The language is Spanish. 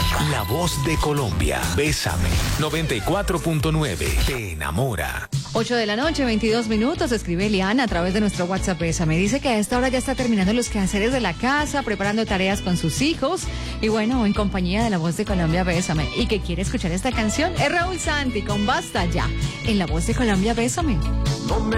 La voz de Colombia. Bésame. 94.9. Te enamora. 8 de la noche, 22 minutos, escribe Eliana a través de nuestro WhatsApp. Me dice que a esta hora ya está terminando los quehaceres de la casa, preparando tareas con sus hijos y bueno, en compañía de La Voz de Colombia, Bésame. Y que quiere escuchar esta canción es Raúl Santi con Basta Ya, en La Voz de Colombia, Bésame. No me